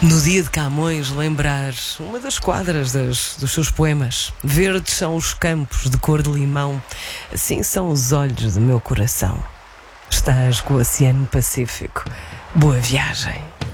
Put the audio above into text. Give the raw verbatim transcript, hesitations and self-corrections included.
No dia de Camões, lembrar uma das quadras das, dos seus poemas. Verdes são os campos de cor de limão, assim são os olhos do meu coração. Estás com o Oceano Pacífico. Boa viagem.